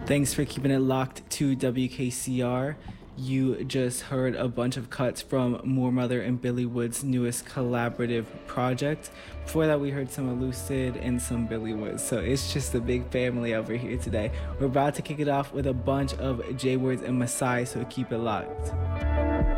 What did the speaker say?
Thanks for keeping it locked to WKCR. You just heard a bunch of cuts from Moor Mother and Billy Wood's newest collaborative project. Before that, we heard some Elucid and some Billy Woods. So it's just a big family over here today. We're about to kick it off with a bunch of J Words and Masai, so keep it locked.